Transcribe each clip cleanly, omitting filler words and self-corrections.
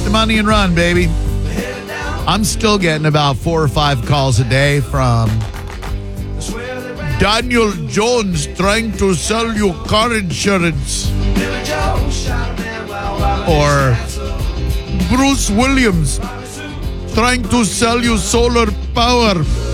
the money and run, baby. I'm still getting about 4 or 5 calls a day from Daniel Jones trying to sell you car insurance. Or Bruce Williams trying to sell you solar power.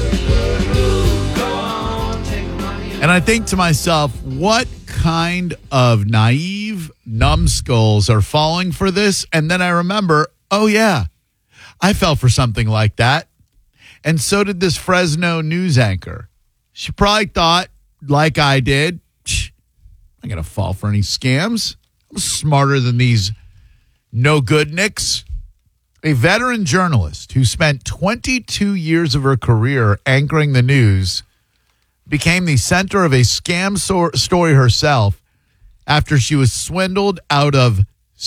And I think to myself, what kind of naive numbskulls are falling for this? And then I remember, oh yeah, I fell for something like that. And so did this Fresno news anchor. She probably thought, like I did, I'm not going to fall for any scams. I'm smarter than these no-good nicks. A veteran journalist who spent 22 years of her career anchoring the news became the center of a scam story herself after she was swindled out of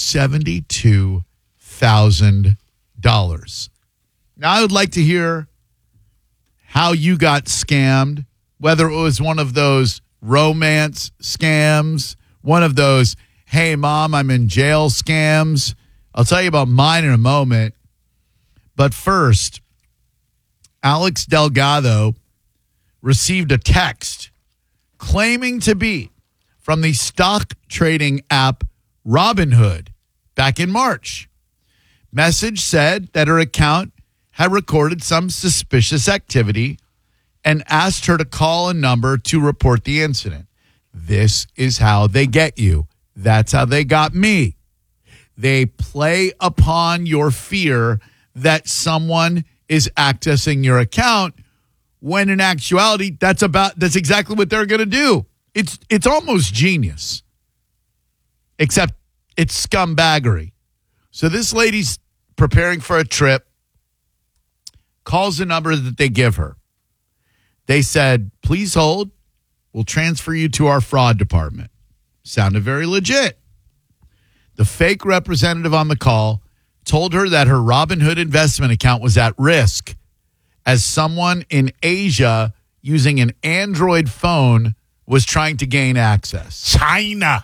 $72,000. Now, I would like to hear how you got scammed, whether it was one of those romance scams, one of those, hey, mom, I'm in jail scams. I'll tell you about mine in a moment. But first, Alex Delgado received a text claiming to be from the stock trading app Robinhood back in March. Message said that her account had recorded some suspicious activity and asked her to call a number to report the incident. This is how they get you. That's how they got me. They play upon your fear that someone is accessing your account, when in actuality, that's exactly what they're going to do. It's almost genius, except it's scumbaggery. So this lady's preparing for a trip, calls the number that they give her. They said, please hold. We'll transfer you to our fraud department. Sounded very legit. The fake representative on the call told her that her Robinhood investment account was at risk as someone in Asia using an Android phone was trying to gain access. China.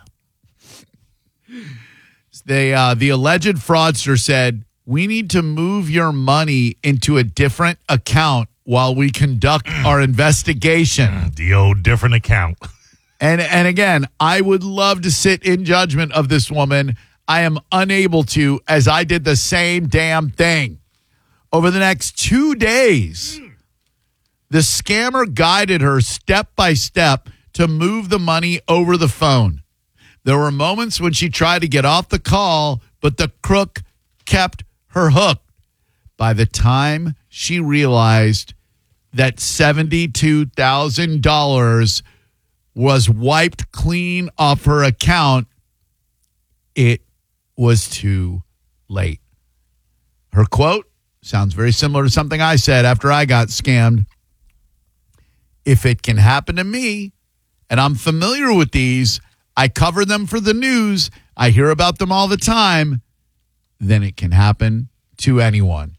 The alleged fraudster said, we need to move your money into a different account while we conduct our investigation. The old different account. And again, I would love to sit in judgment of this woman. I am unable to, as I did the same damn thing. Over the next 2 days, the scammer guided her step by step to move the money over the phone. There were moments when she tried to get off the call, but the crook kept her hooked. By the time she realized that $72,000 was wiped clean off her account, it was too late. Her quote sounds very similar to something I said after I got scammed. If it can happen to me, and I'm familiar with these, I cover them for the news, I hear about them all the time, then it can happen to anyone.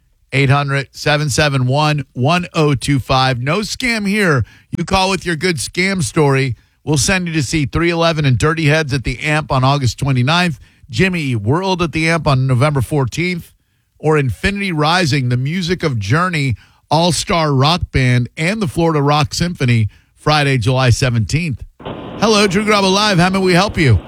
800-771-1025. No scam here. You call with your good scam story. We'll send you to see 311 and Dirty Heads at the Amp on August 29th, Jimmy Eat World at the Amp on November 14th, or Infinity Rising, the music of Journey, all-star rock band, and the Florida Rock Symphony, Friday, July 17th. Hello, Drew Garabo Live. How may we help you?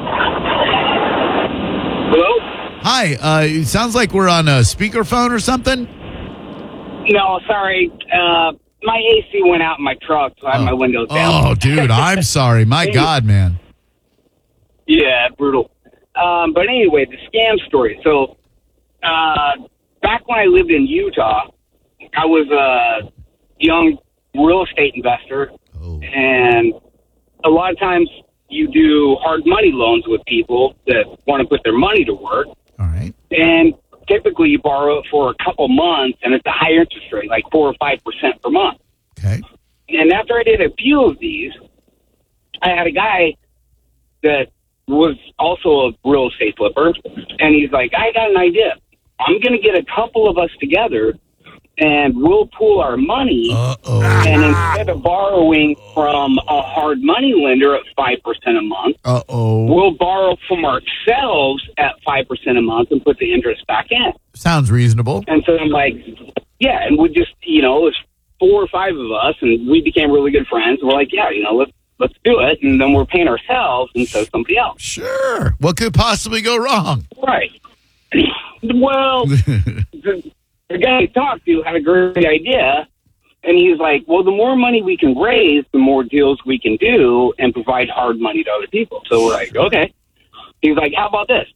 Hello? Hi. It sounds like we're on a speakerphone or something. No, sorry. My AC went out in my truck, so I have my windows down. Oh, dude, I'm sorry. My God, man. Yeah, brutal. But anyway, the scam story. So, back when I lived in Utah, I was a young real estate investor, and a lot of times you do hard money loans with people that want to put their money to work. All right. And typically you borrow it for a couple months, and it's a higher interest rate, like 4 or 5% per month. Okay. And after I did a few of these, I had a guy that was also a real estate flipper, and he's like, I got an idea. I'm going to get a couple of us together, and we'll pool our money. And instead of borrowing from a hard money lender at 5% a month, we'll borrow from ourselves at 5% a month and put the interest back in. Sounds reasonable. And so I'm like, yeah, and we just, it was 4 or 5 of us, and we became really good friends. We're like, yeah, let's do it, and then we're paying ourselves instead of somebody else. Sure. What could possibly go wrong? Right. Well, the guy I talked to had a great idea, and he's like, well, the more money we can raise, the more deals we can do and provide hard money to other people. So we're like, okay. He's like, how about this?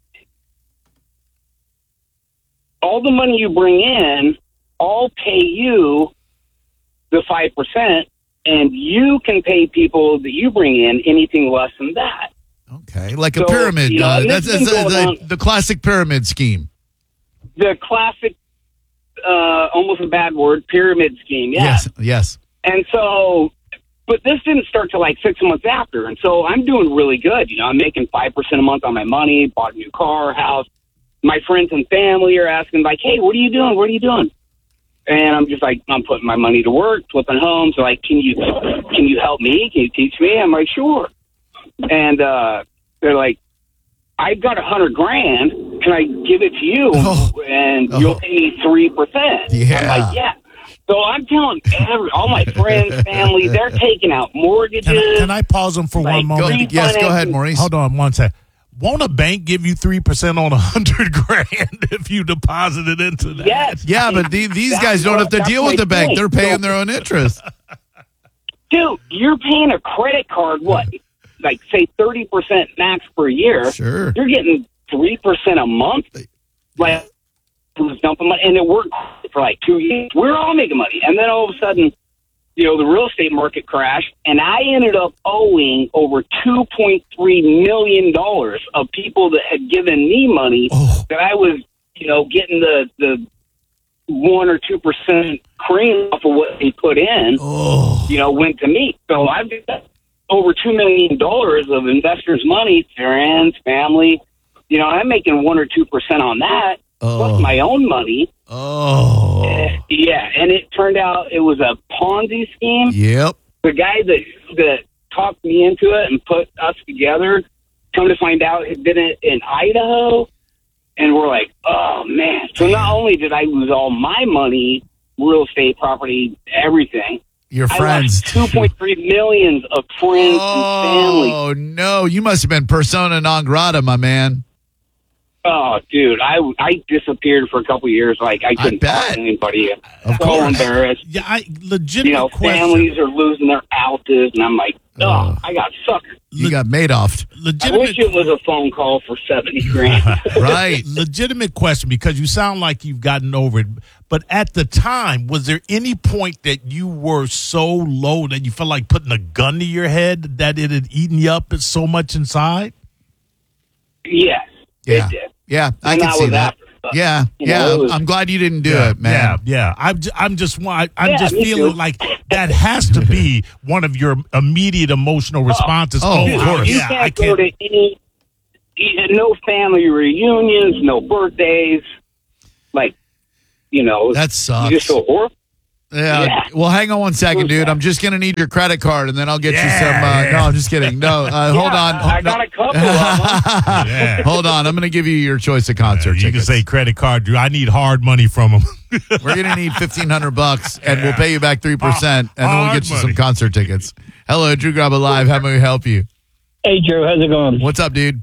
All the money you bring in, I'll pay you the 5%, and you can pay people that you bring in anything less than that. Okay, like a pyramid. That's the classic pyramid scheme. The classic, almost a bad word, pyramid scheme. Yeah. Yes. And so, but this didn't start till like 6 months after. And so I'm doing really good. I'm making 5% a month on my money, bought a new car, house. My friends and family are asking like, hey, what are you doing? What are you doing? And I'm just like, I'm putting my money to work, flipping homes. They're like, can you help me? Can you teach me? I'm like, sure. And they're like, I've got $100,000. Can I give it to you? And you'll pay me 3%. Yeah. I'm like, yeah. So I'm telling all my friends, family, they're taking out mortgages. Can I pause them for one moment? Yes, go ahead, Maurice. Hold on one second. Won't a bank give you 3% on $100,000 if you deposit it into that? Yes. Yeah, but these guys don't have to deal with the bank. They're paying their own interest. Dude, you're paying a credit card, what? Like, say, 30% max per year. Sure. You're getting 3% a month. Like, who's dumping money? And it worked for like 2 years. We're all making money. And then all of a sudden, the real estate market crashed, and I ended up owing over $2.3 million of people that had given me money that I was, getting the 1 or 2% cream off of what they put in, went to me. So I've got over $2 million of investors' money, friends, family. I'm making 1 or 2% on that, plus my own money. Yeah, and it turned out it was a Ponzi scheme. Yep. The guy that talked me into it and put us together, come to find out, he did it in Idaho. And we're like, oh, man. So not only did I lose all my money, real estate, property, everything, your friends. I lost $2.3 million of friends and family. Oh, no. You must have been persona non grata, my man. Oh, dude, I disappeared for a couple of years. Like, I couldn't talk to anybody. Of so course. Embarrassed. Yeah, legitimate question. Families are losing their houses, and I'm like, I got suckered. You got Madoffed. I wish it was a phone call for $70,000. Right. Legitimate question, because you sound like you've gotten over it. But at the time, was there any point that you were so low that you felt like putting a gun to your head that it had eaten you up so much inside? Yes, Yeah. it did. Yeah, I And can that see was that. after, but, Yeah, I'm glad you didn't do it, man. Yeah. I'm just me feeling too. like that has to be one of your immediate emotional responses. of course. You can't go to any, no family reunions, no birthdays. Like, That sucks. you just feel horrible. Yeah. Well, hang on one second, dude. I'm just going to need your credit card, and then I'll get you some. No, I'm just kidding. No, hold on. I got a couple of them. Hold on. I'm going to give you your choice of concert You can tickets. say credit card, Drew. I need hard money from them. We're going to need $1,500, and we'll pay you back 3%, and then we'll get you Hard some money. concert tickets. Hello, Drew Graba Live. How may we help you? Hey, Drew, how's it going? What's up, dude?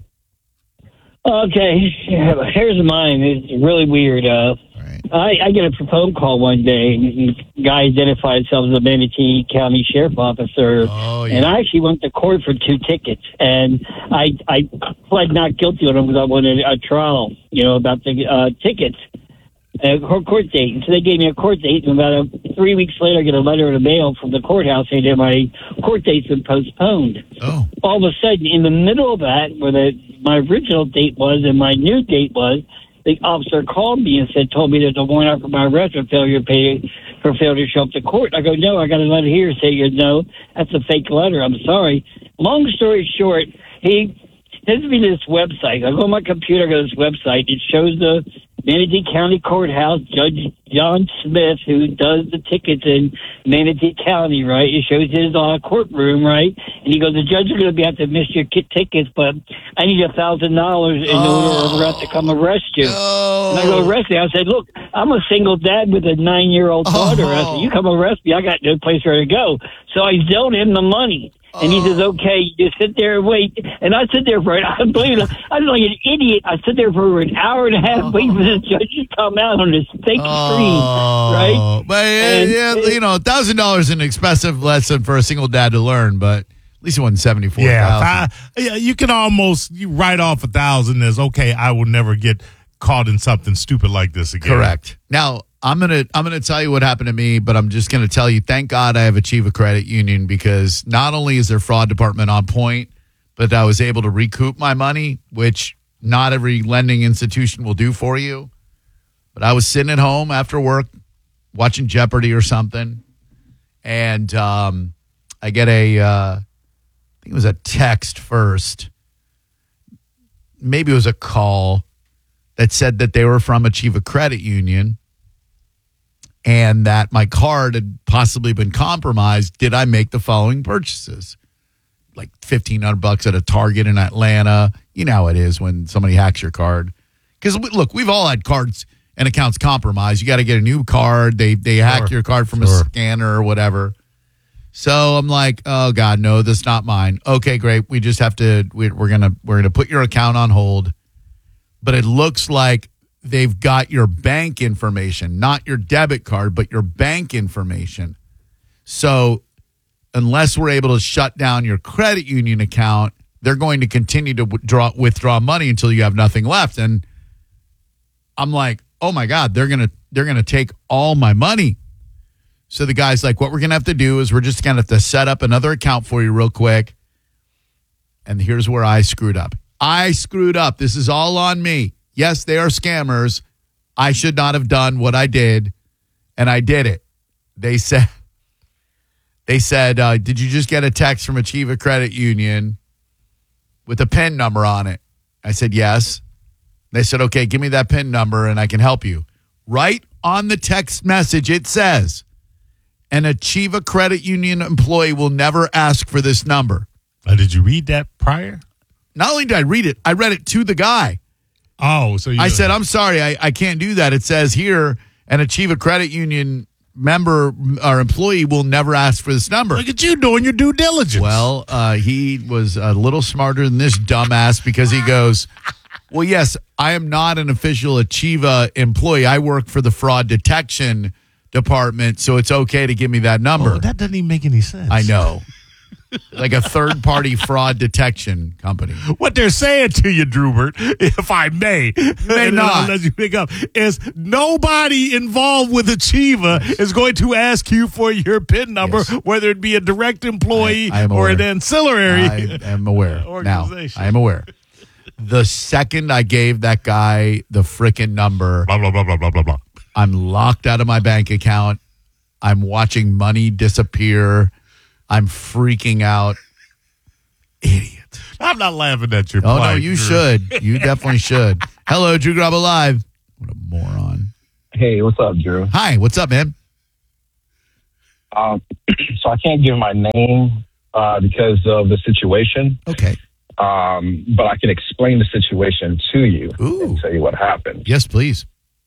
Okay, here's mine. It's really weird. I get a phone call one day, and the guy identified himself as a Manatee County Sheriff Officer, and I actually went to court for 2 tickets, and I pled not guilty on them because I wanted a trial, about the tickets, court date. And so they gave me a court date, and about 3 weeks later, I get a letter in the mail from the courthouse saying that my court date's been postponed. Oh. All of a sudden, in the middle of that, where my original date was and my new date was, the officer called me and told me there's a warrant out for my arrest for failure to show up to court. I go, no, I got a letter here saying, no, that's a fake letter. I'm sorry. Long story short, he sends me this website. I go on my computer, I go to this website. It shows the Manatee County Courthouse, Judge John Smith, who does the tickets in Manatee County, right? It shows his courtroom, right? And he goes, the judge is going to have to miss your tickets, but I need $1,000 in order for us to come arrest you. And I go arrest me. I said, look, I'm a single dad with a 9-year-old daughter. I said, you come arrest me, I got no place where to go. So I zone him the money. And he says, okay, you just sit there and wait. And I sit there for I'm like an idiot. I sit there for an hour and a half waiting for the judge to come out on this fake screen, right? But $1,000 is an expensive lesson for a single dad to learn, but at least it wasn't $74,000. Yeah, you can you write off $1,000 as, okay, I will never get caught in something stupid like this again. Correct. Now, I'm gonna tell you what happened to me, but I'm just gonna tell you, thank God I have Achieva Credit Union, because not only is their fraud department on point, but I was able to recoup my money, which not every lending institution will do for you. But I was sitting at home after work watching Jeopardy or something, and I get I think it was a text first, maybe it was a call that said that they were from Achieva Credit Union, and that my card had possibly been compromised. Did I make the following purchases? Like $1,500 at a Target in Atlanta. You know how it is when somebody hacks your card. Because, look, we've all had cards and accounts compromised. You got to get a new card. They hack your card from a scanner or whatever. So I'm like, oh, God, no, that's not mine. Okay, great. We just have to, we're gonna put your account on hold. But it looks like they've got your bank information, not your debit card, but your bank information. So unless we're able to shut down your credit union account, they're going to continue to withdraw money until you have nothing left. And I'm like, oh my God, they're gonna take all my money. So the guy's like, what we're gonna have to do is we're just gonna have to set up another account for you real quick. And here's where I screwed up. This is all on me. Yes, they are scammers. I should not have done what I did, and I did it. They said, did you just get a text from Achieva Credit Union with a PIN number on it? I said, yes. They said, okay, give me that PIN number and I can help you. Right on the text message, it says, an Achieva Credit Union employee will never ask for this number. Did you read that prior? Not only did I read it, I read it to the guy. Oh, so I said, I'm sorry, I can't do that. It says here, an Achieva Credit Union member or employee will never ask for this number. Look at you doing your due diligence. Well, he was a little smarter than this dumbass, because he goes, well, yes, I am not an official Achieva employee. I work for the fraud detection department, so it's okay to give me that number. Oh, that doesn't even make any sense. I know. Like a third-party fraud detection company. What they're saying to you, Drubert, if I may not let you pick up, is nobody involved with Achieva is going to ask you for your PIN number, whether it be a direct employee or an ancillary I am aware. organization. Now, I am aware. The second I gave that guy the frickin' number, blah, blah, blah, blah, blah, blah, blah. I'm locked out of my bank account. I'm watching money disappear. I'm freaking out. Idiot. I'm not laughing at your plight. plight. No, you should. You definitely should. Hello, Drew Garabo Live. What a moron. Hey, what's up, Drew? Hi, what's up, man? So I can't give my name because of the situation. Okay. But I can explain the situation to you and tell you what happened. Yes, please.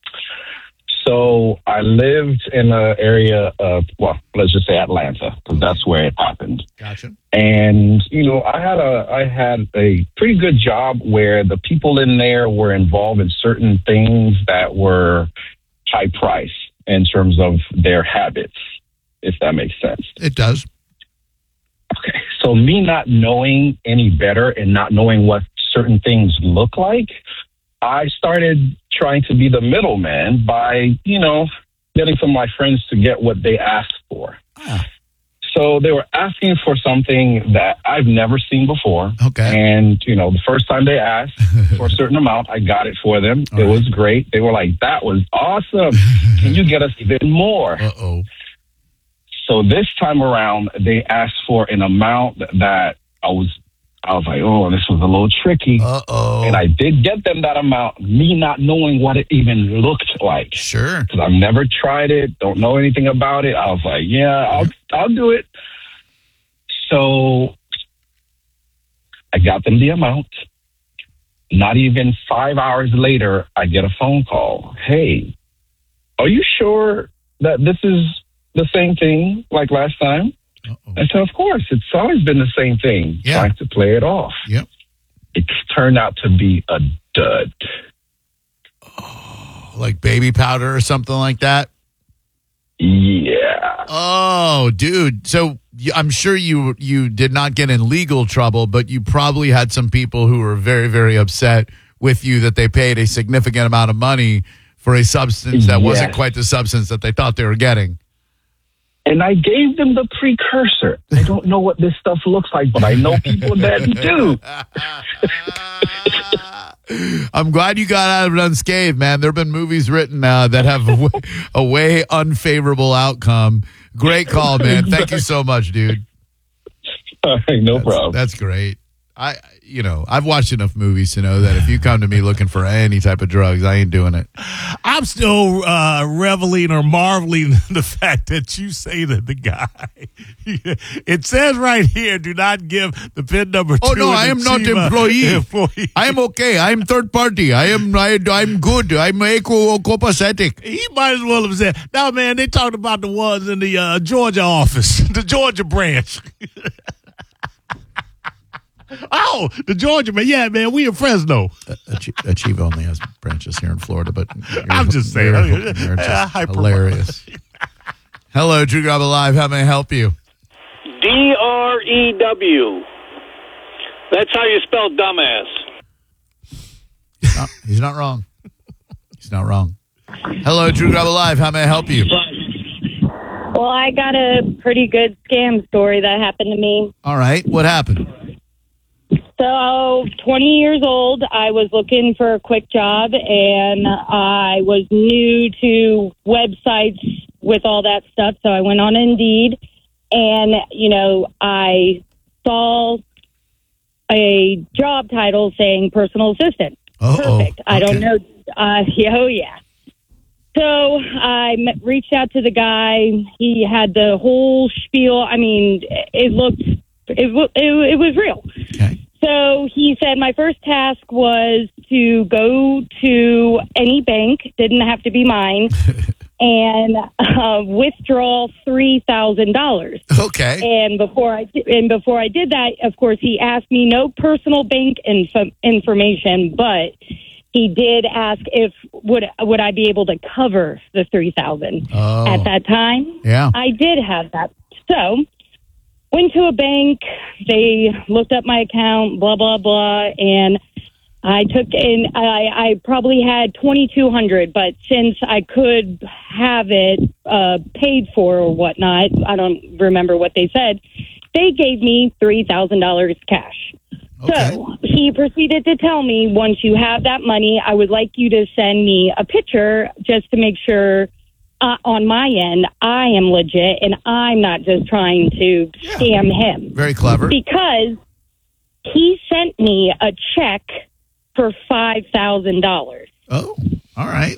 So I lived in an area of, well, let's just say Atlanta, because that's where it happened. Gotcha. And, I had a pretty good job where the people in there were involved in certain things that were high price in terms of their habits, if that makes sense. It does. Okay. So me not knowing any better and not knowing what certain things look like, I started trying to be the middleman by, getting some of my friends to get what they asked for. So they were asking for something that I've never seen before. Okay. And, the first time they asked for a certain amount, I got it for them. It was great. They were like, that was awesome. Can you get us even more? Uh-oh. So this time around, they asked for an amount that I I was like, oh, this was a little tricky. Uh-oh. And I did get them that amount, me not knowing what it even looked like. Sure. Because I've never tried it, don't know anything about it. I was like, yeah, I'll do it. So I got them the amount. Not even 5 hours later, I get a phone call. Hey, are you sure that this is the same thing like last time? Uh-oh. I said, of course, it's always been the same thing, trying to play it off. Yep. It's turned out to be a dud. Oh, like baby powder or something like that? Yeah. Oh, dude. So I'm sure you did not get in legal trouble, but you probably had some people who were very, very upset with you that they paid a significant amount of money for a substance that wasn't quite the substance that they thought they were getting. And I gave them the precursor. I don't know what this stuff looks like, but I know people that do. I'm glad you got out of it unscathed, man. There have been movies written that have a way unfavorable outcome. Great call, man. Thank you so much, dude. All right, no problem. That's great. I've watched enough movies to know that if you come to me looking for any type of drugs, I ain't doing it. I'm still reveling or marveling the fact that you say to the guy, it says right here, do not give the PIN number to no, I am not employee. I am okay. I am third party. I'm good. I'm copacetic. He might as well have said, no, man, they talked about the ones in the Georgia office, the Georgia branch. Oh, the Georgia man. Yeah, man, we in Fresno. Achieve only has branches here in Florida, but I'm just saying. You're just hilarious. Hello, Drew Garabo Live. How may I help you? DREW. That's how you spell dumbass. He's not wrong. He's not wrong. Hello, Drew Garabo Live. How may I help you? Well, I got a pretty good scam story that happened to me. All right. What happened? So, 20 years old, I was looking for a quick job, and I was new to websites with all that stuff, so I went on Indeed, and, I saw a job title saying personal assistant. Uh-oh. Perfect. I don't know. Yeah. So I reached out to the guy. He had the whole spiel. I mean, it was real. Okay. So he said my first task was to go to any bank, didn't have to be mine, and withdraw $3,000. Okay. And before I did that, of course, he asked me no personal bank information, but he did ask if would I be able to cover the $3,000 at that time. Yeah, I did have that. So went to a bank. They looked up my account. Blah blah blah, and I took in. I probably had $2,200, but since I could have it paid for or whatnot, I don't remember what they said. They gave me $3,000 cash. Okay. So he proceeded to tell me, once you have that money, I would like you to send me a picture just to make sure on my end I am legit and I'm not just trying to scam him. Very clever. Because he sent me a check for $5,000. Oh, all right.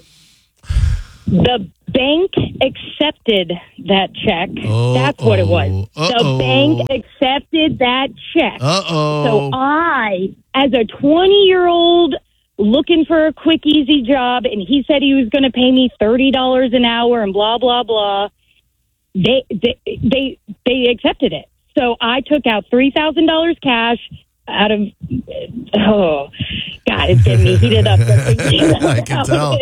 The bank accepted that check. That's what it was. The bank accepted that check. So I, as a 20-year-old looking for a quick, easy job, and he said he was going to pay me $30 an hour and blah, blah, blah, they accepted it. So I took out $3,000 cash out of, oh, God, it's getting me heated up. I can tell.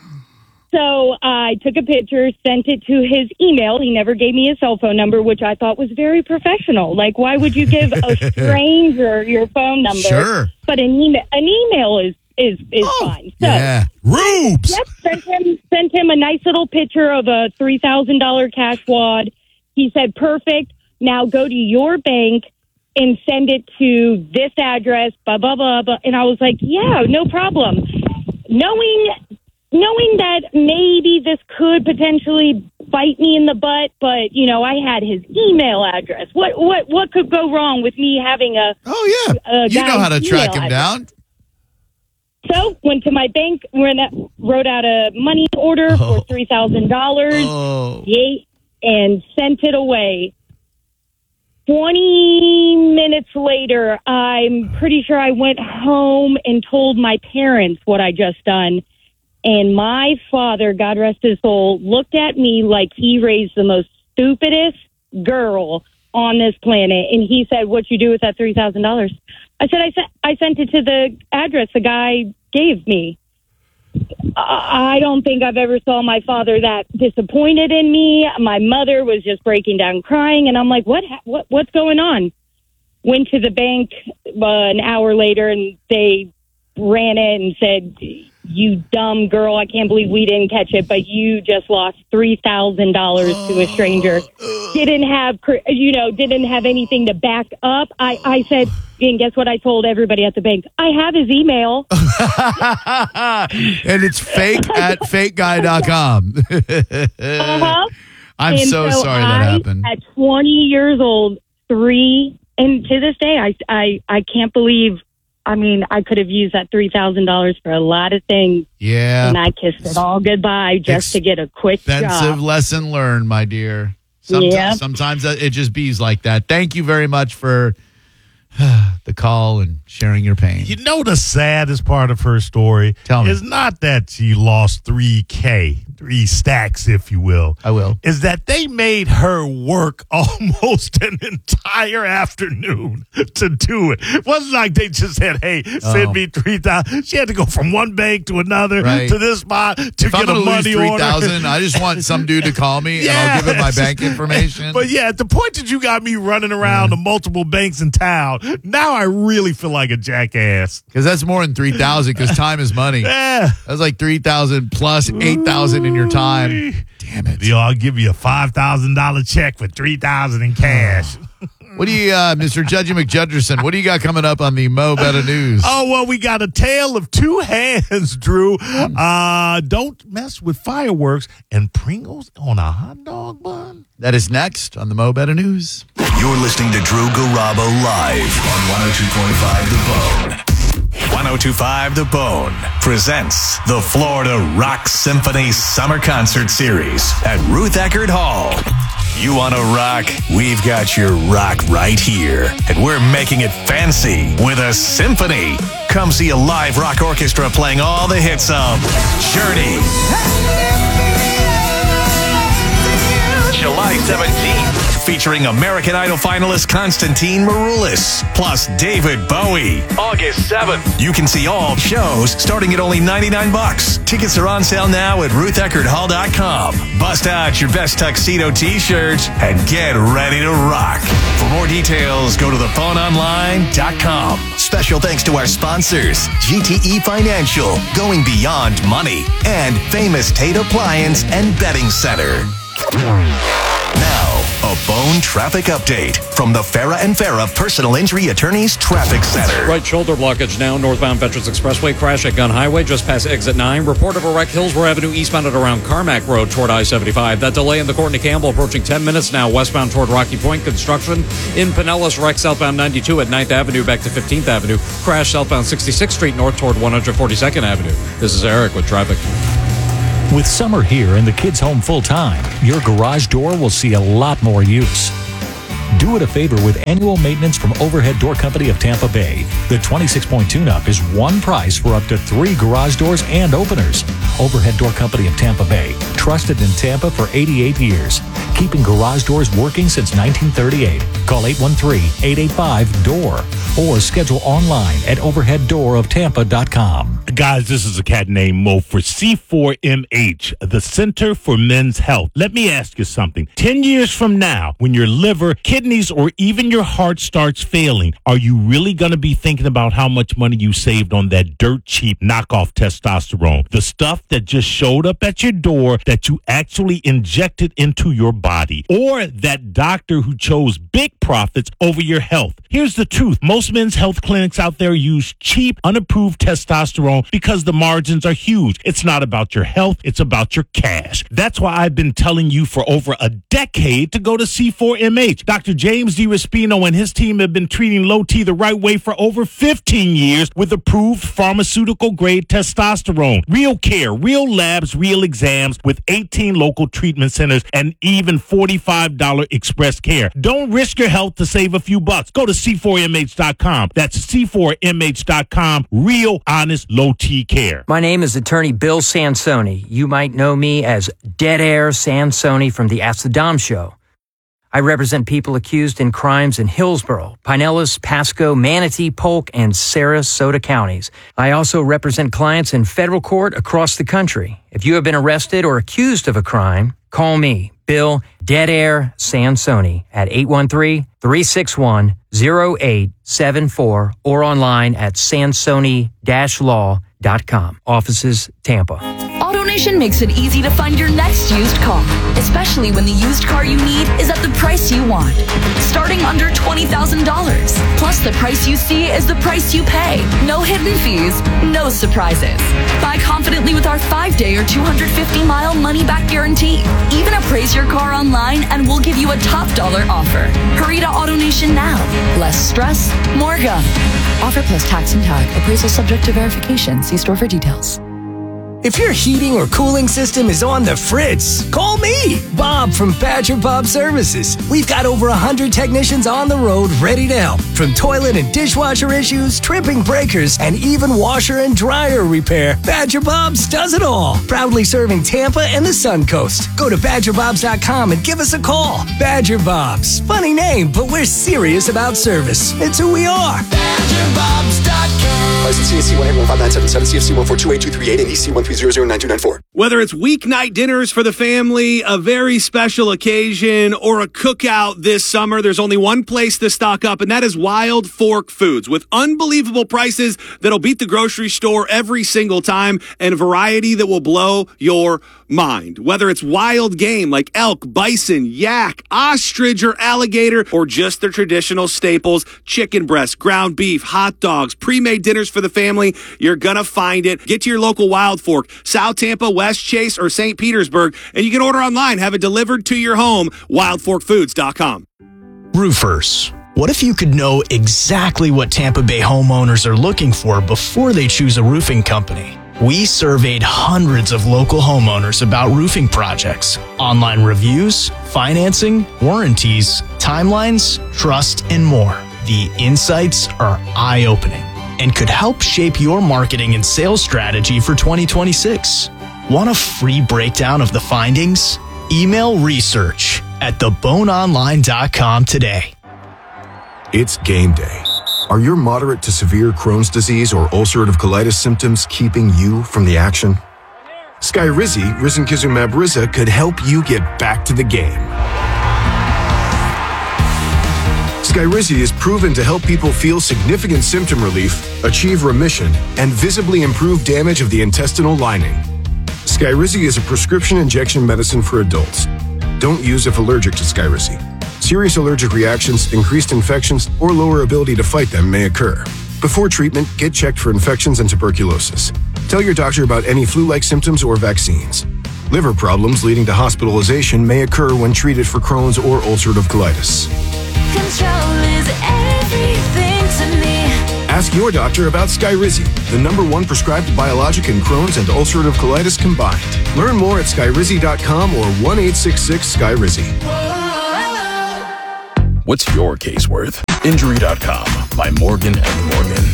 So I took a picture, sent it to his email. He never gave me his cell phone number, which I thought was very professional. Like, why would you give a stranger your phone number? Sure. But an email is fine. So, yeah. Rubes. Yep, sent him a nice little picture of a $3,000 cash wad. He said, perfect. Now go to your bank and send it to this address, blah, blah, blah, blah. And I was like, yeah, no problem. Knowing that maybe this could potentially bite me in the butt, but, you know, I had his email address. What could go wrong with me having a... Oh, yeah. You know how to track him down. So, went to my bank, wrote out a money order for $3,000, and sent it away. 20 minutes later, I'm pretty sure I went home and told my parents what I just done. And my father, God rest his soul, looked at me like he raised the most stupidest girl on this planet. And he said, "What'd you do with that $3,000? I said, I sent it to the address the guy gave me. I don't think I've ever saw my father that disappointed in me. My mother was just breaking down crying, and I'm like, what's going on? Went to the bank an hour later, and they ran it and said, "You dumb girl, I can't believe we didn't catch it, but you just lost $3,000 to a stranger." Didn't have anything to back up. I said, and guess what I told everybody at the bank? I have his email. And it's fake at fakeguy.com. I'm so sorry that happened. At 20 years old, and to this day, I can't believe, I mean, I could have used that $3,000 for a lot of things. Yeah. And I kissed it all goodbye just to get a quick expensive job. lesson learned, my dear. Sometimes it just bees like that. Thank you very much for the call and sharing your pain. You know, the saddest part of her story is not that she lost 3 stacks, if you will. I will. Is that they made her work almost an entire afternoon to do it. It wasn't like they just said, "Hey, send me 3,000. She had to go from one bank to another to this spot to get a money order. $3,000, I just want some dude to call me and I'll give him my bank information. But yeah, at the point that you got me running around to multiple banks in town, now I really feel like a jackass. Because that's more than 3,000 because time is money. Yeah. That's like 3,000 plus 8,000 in your time. Damn it. I'll give you a $5,000 check for $3,000 in cash. What do you, Mr. Judgy McJudgerson, what do you got coming up on the Mo Better News? Oh, well, we got a tale of two hands, Drew. Don't mess with fireworks and Pringles on a hot dog bun. That is next on the Mo Better News. You're listening to Drew Garabo live on 102.5 The Bone. 102.5 The Bone presents the Florida Rock Symphony Summer Concert Series at Ruth Eckerd Hall. You want to rock? We've got your rock right here. And we're making it fancy with a symphony. Come see a live rock orchestra playing all the hits of Journey. July 17th. Featuring American Idol finalist Constantine Maroulis, plus David Bowie. August 7th. You can see all shows starting at only $99. Tickets are on sale now at RuthEckerdHall.com. Bust out your best tuxedo t-shirts and get ready to rock. For more details, go to thephoneonline.com. Special thanks to our sponsors, GTE Financial, going beyond money, and Famous Tate Appliance and Betting Center. Now, a Bone traffic update from the Farah and Farah Personal Injury Attorneys Traffic Center. Right shoulder blockage now, northbound Veterans Expressway, crash at Gun Highway, just past exit 9. Report of a wreck, Hillsborough Avenue, eastbound at around Carmack Road toward I-75. That delay in the Courtney Campbell approaching 10 minutes now, westbound toward Rocky Point. Construction in Pinellas, wreck southbound 92 at 9th Avenue back to 15th Avenue. Crash southbound 66th Street north toward 142nd Avenue. This is Eric with traffic. With summer here and the kids home full-time, your garage door will see a lot more use. Do it a favor with annual maintenance from Overhead Door Company of Tampa Bay. The 26-point tune-up is one price for up to 3 garage doors and openers. Overhead Door Company of Tampa Bay, trusted in Tampa for 88 years. Keeping garage doors working since 1938. Call 813-885-DOOR or schedule online at overheaddooroftampa.com. Guys, this is a cat named Mo for C4MH, the Center for Men's Health. Let me ask you something. 10 years from now, when your liver, kidneys, or even your heart starts failing, are you really going to be thinking about how much money you saved on that dirt cheap knockoff testosterone? The stuff that just showed up at your door that you actually injected into your body. Or that doctor who chose big profits over your health. Here's the truth. Most men's health clinics out there use cheap, unapproved testosterone because the margins are huge. It's not about your health. It's about your cash. That's why I've been telling you for over a decade to go to C4MH. Dr. James DiRespino and his team have been treating low T the right way for over 15 years with approved pharmaceutical-grade testosterone. Real care, real labs, real exams with 18 local treatment centers and even $45 express care. Don't risk your health to save a few bucks. Go to C4MH.com. That's C4MH.com. Real, honest, low T care. My name is attorney Bill Sansoni. You might know me as Dead Air Sansoni from the Ask the Dom show. I represent people accused in crimes in Hillsborough, Pinellas, Pasco, Manatee, Polk, and Sarasota counties. I also represent clients in federal court across the country. If you have been arrested or accused of a crime, call me, Bill Dead Air Sansoni, at 813-361-0874 or online at sansoni-law.com. Offices, Tampa. AutoNation makes it easy to find your next used car, especially when the used car you need is at the price you want. Starting under $20,000. Plus, the price you see is the price you pay. No hidden fees, no surprises. Buy confidently with our 5-day or 250-mile money-back guarantee. Even appraise your car online and we'll give you a top dollar offer. Hurry to AutoNation now. Less stress, more gun. Offer plus tax and tag. Appraisal subject to verification. See store for details. If your heating or cooling system is on the fritz, call me, Bob from Badger Bob Services. We've got over 100 technicians on the road ready to help. From toilet and dishwasher issues, tripping breakers, and even washer and dryer repair, Badger Bob's does it all. Proudly serving Tampa and the Sun Coast. Go to BadgerBobs.com and give us a call. Badger Bobs. Funny name, but we're serious about service. It's who we are. BadgerBobs.com. License CSC 1815977, CFC 1428238, and EC 1309294. Whether it's weeknight dinners for the family, a very special occasion, or a cookout this summer, there's only one place to stock up, and that is Wild Fork Foods. With unbelievable prices that'll beat the grocery store every single time, and variety that will blow your mind. Whether it's wild game like elk, bison, yak, ostrich, or alligator, or just the traditional staples, chicken breast, ground beef, hot dogs, pre-made dinners for the family, you're gonna find it. Get to your local Wild Fork, South Tampa, West Chase, or St. Petersburg, and you can order online, have it delivered to your home, wildforkfoods.com. Roofers. What if you could know exactly what Tampa Bay homeowners are looking for before they choose a roofing company? We surveyed hundreds of local homeowners about roofing projects, online reviews, financing, warranties, timelines, trust, and more. The insights are eye-opening and could help shape your marketing and sales strategy for 2026. Want a free breakdown of the findings? Email research at theboneonline.com today. It's game day. Are your moderate to severe Crohn's disease or ulcerative colitis symptoms keeping you from the action? Skyrizi, risankizumab Riza, could help you get back to the game. Skyrizi is proven to help people feel significant symptom relief, achieve remission, and visibly improve damage of the intestinal lining. Skyrizi is a prescription injection medicine for adults. Don't use if allergic to Skyrizi. Serious allergic reactions, increased infections, or lower ability to fight them may occur. Before treatment, get checked for infections and tuberculosis. Tell your doctor about any flu-like symptoms or vaccines. Liver problems leading to hospitalization may occur when treated for Crohn's or ulcerative colitis. Control is everything to me. Ask your doctor about Skyrizi, the #1 prescribed biologic in Crohn's and ulcerative colitis combined. Learn more at skyrizi.com or 1-866-SKYRIZI. What's your case worth? Injury.com by Morgan & Morgan.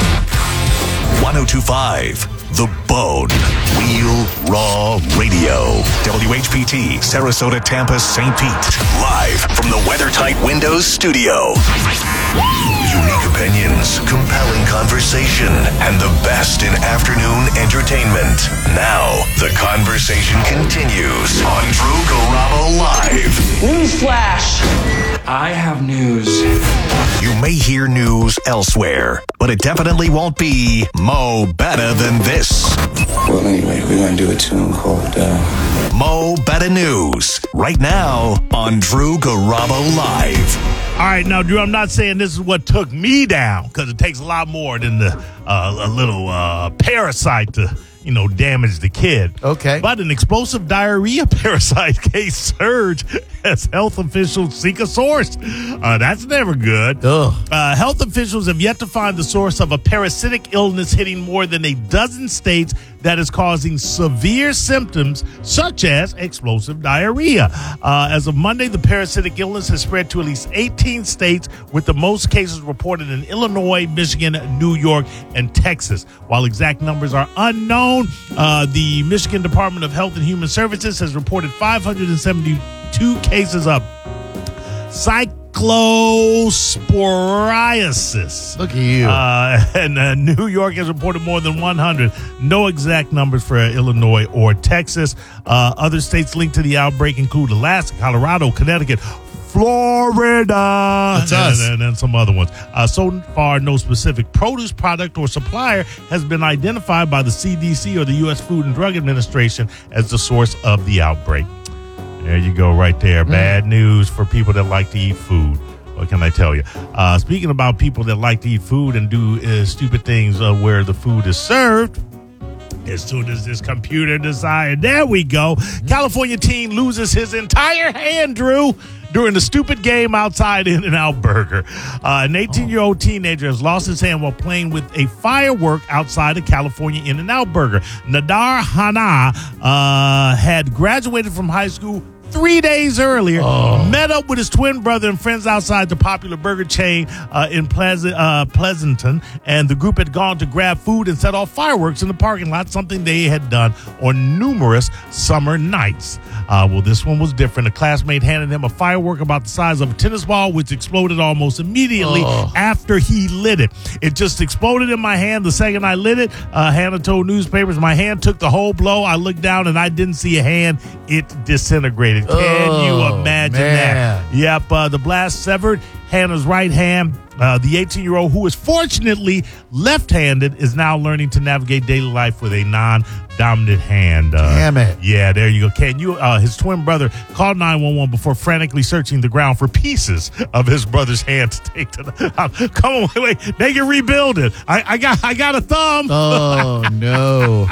1025 The Bone. Real Raw Radio. WHPT, Sarasota, Tampa, St. Pete. Live from the WeatherTight Windows studio. Unique opinions, compelling conversation, and the best in afternoon entertainment. Now, the conversation continues on Drew Garabo Live. Newsflash! I have news. You may hear news elsewhere, but it definitely won't be Mo Better Than This. Well, anyway, we're going to do a tune called Mo Better News, right now on Drew Garabo Live. All right, now, Drew, I'm not saying this is what took me down, because it takes a lot more than a little parasite to, damage the kid. Okay. But an explosive diarrhea parasite case surged as health officials seek a source. That's never good. Health officials have yet to find the source of a parasitic illness hitting more than a dozen states that is causing severe symptoms such as explosive diarrhea. As of Monday, the parasitic illness has spread to at least 18 states, with the most cases reported in Illinois, Michigan, New York, and Texas. While exact numbers are unknown, the Michigan Department of Health and Human Services has reported 572 cases of cyclosporiasis. Look at you. And New York has reported more than 100. No exact numbers for Illinois or Texas. Other states linked to the outbreak include Alaska, Colorado, Connecticut, Florida, That's us. And some other ones. So far, no specific produce product or supplier has been identified by the CDC or the U.S. Food and Drug Administration as the source of the outbreak. There you go, right there. Bad news for people that like to eat food. What can I tell you? Speaking about people that like to eat food and do stupid things where the food is served, as soon as this computer decided, there we go. California teen loses his entire hand, Drew, during the stupid game outside In-N-Out Burger. An 18-year-old teenager has lost his hand while playing with a firework outside a California In-N-Out Burger. Nadar Hana had graduated from high school 3 days earlier, met up with his twin brother and friends outside the popular burger chain in Pleasanton, and the group had gone to grab food and set off fireworks in the parking lot, something they had done on numerous summer nights. Well, this one was different. A classmate handed him a firework about the size of a tennis ball, which exploded almost immediately after he lit it. It just exploded in my hand the second I lit it. Hannah told newspapers, my hand took the whole blow. I looked down and I didn't see a hand. It disintegrated. Can you imagine that? Yep, the blast severed Hannah's right hand. The 18-year-old, who is fortunately left-handed, is now learning to navigate daily life with a non-dominant hand. Damn it. Yeah, there you go. Can you? His twin brother called 911 before frantically searching the ground for pieces of his brother's hand to take to the. Come on, wait. They can rebuild it. I got a thumb. Oh no.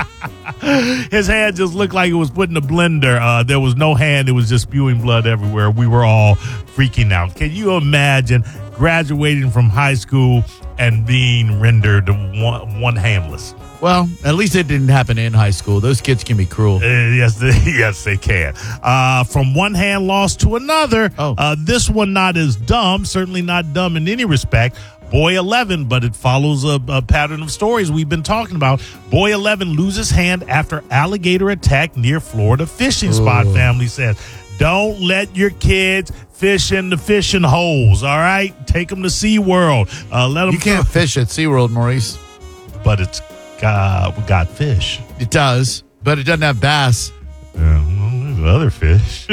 His hand just looked like it was put in a blender. There was no hand. It was just spewing blood everywhere. We were all freaking out. Can you imagine graduating from high school and being rendered one handless? Well, at least it didn't happen in high school. Those kids can be cruel. Yes, they can. From one hand loss to another, this one not as dumb, certainly not dumb in any respect. Boy 11, but it follows a pattern of stories we've been talking about. Boy 11 loses hand after alligator attack near Florida fishing spot, family says. Don't let your kids fish in the fishing holes, all right? Take them to SeaWorld. Let them. You can't fish at SeaWorld, Maurice. But it's got fish. It does, but it doesn't have bass. Other fish.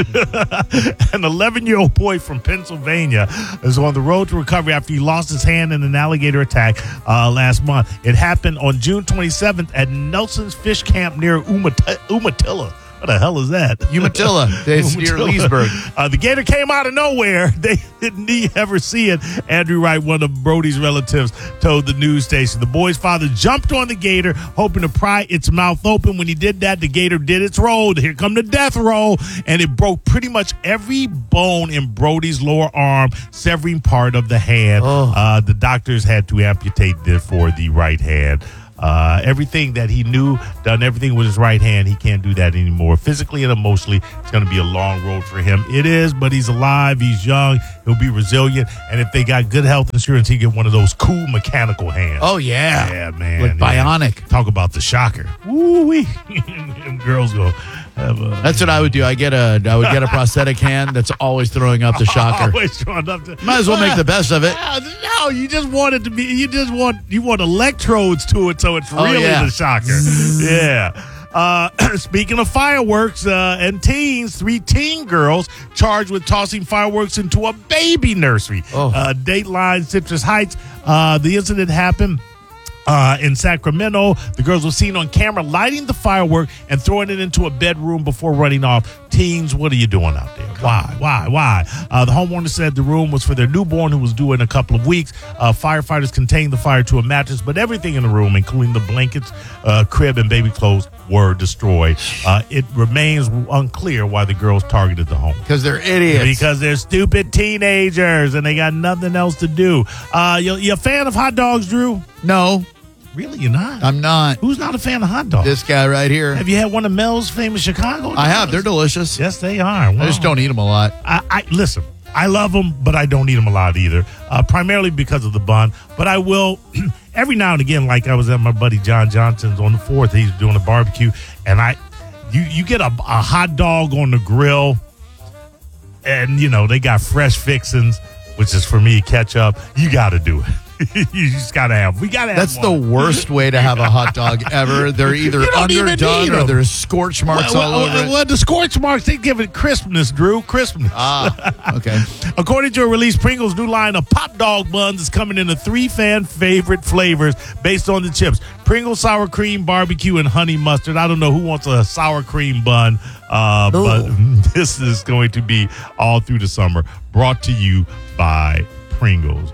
An 11-year-old boy from Pennsylvania is on the road to recovery after he lost his hand in an alligator attack last month. It happened on June 27th at Nelson's Fish Camp near Umatilla. What the hell is that? Umatilla. It's near Leesburg. The gator came out of nowhere. They didn't ever see it. Andrew Wright, one of Brody's relatives, told the news station. The boy's father jumped on the gator, hoping to pry its mouth open. When he did that, the gator did its roll. Here come the death roll. And it broke pretty much every bone in Brody's lower arm, severing part of the hand. The doctors had to amputate it for the right hand. Everything that he knew, done everything with his right hand, he can't do that anymore. Physically and emotionally, it's going to be a long road for him. It is, but he's alive, he's young, he'll be resilient, and if they got good health insurance, he get one of those cool mechanical hands. Oh, yeah. Yeah, man. Like bionic. Talk about the shocker. Woo-wee. Girls go have a... That's what I would do. I would get a prosthetic hand that's always throwing up the shocker. Always throwing up the... Might as well make the best of it. No, you just want it to be, you want electrodes to it so it's really the shocker. Yeah. Speaking of fireworks and teens, 3 teen girls charged with tossing fireworks into a baby nursery. Dateline, Citrus Heights. The incident happened In Sacramento, the girls were seen on camera lighting the firework and throwing it into a bedroom before running off. Teens, what are you doing out there? Why? The homeowner said the room was for their newborn who was due in a couple of weeks. Firefighters contained the fire to a mattress, but everything in the room, including the blankets, crib, and baby clothes, were destroyed. It remains unclear why the girls targeted the home. Because they're idiots. Because they're stupid teenagers and they got nothing else to do. You a fan of hot dogs, Drew? No. Really, you're not? I'm not. Who's not a fan of hot dogs? This guy right here. Have you had one of Mel's famous Chicago dogs? I have. They're delicious. Yes, they are. Wow. I just don't eat them a lot. I listen, I love them, but I don't eat them a lot either, primarily because of the bun. But I will, every now and again, like I was at my buddy John Johnson's on the 4th, he's doing a barbecue, and you get a hot dog on the grill, and, they got fresh fixings, which is, for me, ketchup. You got to do it. You just gotta have. We gotta have. That's the worst way to have a hot dog ever. They're either underdone or there's scorch marks all over it. Well, the scorch marks, they give it crispness, Drew. Crispness. Okay. According to a release, Pringles' new line of pop dog buns is coming in 3 fan favorite flavors based on the chips: Pringles sour cream, barbecue, and honey mustard. I don't know who wants a sour cream bun, but this is going to be all through the summer. Brought to you by Pringles.